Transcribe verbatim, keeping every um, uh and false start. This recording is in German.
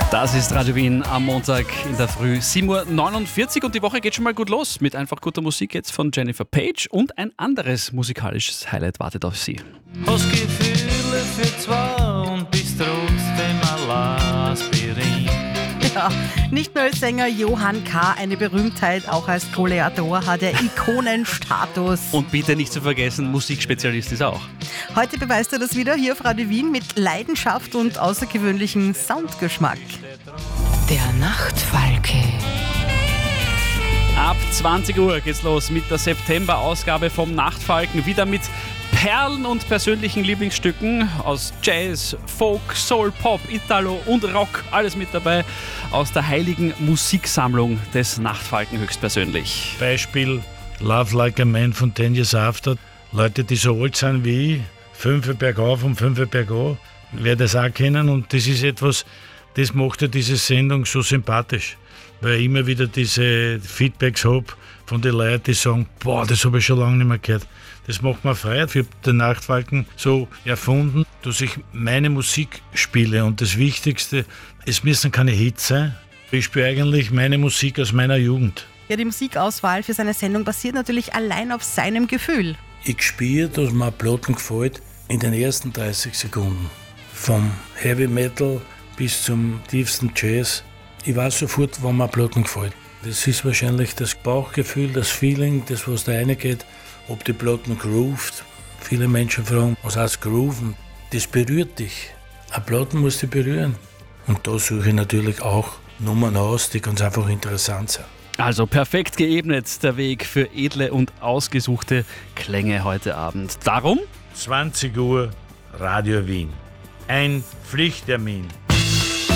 Das ist Radio Wien am Montag in der Früh, sieben Uhr neunundvierzig, und die Woche geht schon mal gut los mit einfach guter Musik jetzt von Jennifer Page, und ein anderes musikalisches Highlight wartet auf Sie. Hast Gefühle für zwei und bist trotzdem allein Aspirin. Ja, nicht nur als Sänger Johann K. eine Berühmtheit, auch als Goliator hat er Ikonenstatus. Und bitte nicht zu vergessen, Musikspezialist ist er auch. Heute beweist er das wieder hier auf Radio Wien mit Leidenschaft und außergewöhnlichem Soundgeschmack. Der Nachtfalke. Ab zwanzig Uhr geht's los mit der September-Ausgabe vom Nachtfalken. Wieder mit Perlen und persönlichen Lieblingsstücken aus Jazz, Folk, Soul, Pop, Italo und Rock. Alles mit dabei aus der heiligen Musiksammlung des Nachtfalken höchstpersönlich. Beispiel Love Like a Man von Ten Years After. Leute, die so alt sind wie ich, fünf bergauf und fünf bergab, werden das auch kennen. Und das ist etwas, das macht ja diese Sendung so sympathisch. Weil ich immer wieder diese Feedbacks habe von den Leuten, die sagen, boah, das habe ich schon lange nicht mehr gehört. Das macht mir Freude. Ich habe den Nachtfalken so erfunden, dass ich meine Musik spiele. Und das Wichtigste, es müssen keine Hits sein. Ich spiele eigentlich meine Musik aus meiner Jugend. Ja, die Musikauswahl für seine Sendung basiert natürlich allein auf seinem Gefühl. Ich spüre, dass mir Platten gefällt in den ersten dreißig Sekunden. Vom Heavy Metal bis zum tiefsten Jazz. Ich weiß sofort, wann mir Platten gefällt. Das ist wahrscheinlich das Bauchgefühl, das Feeling, das was da reingeht, ob die Platten groovt. Viele Menschen fragen, was heißt grooven? Das berührt dich. Eine Platten muss dich berühren. Und da suche ich natürlich auch Nummern aus, die ganz einfach interessant sind. Also perfekt geebnet der Weg für edle und ausgesuchte Klänge heute Abend. Darum zwanzig Uhr Radio Wien. Ein Pflichttermin.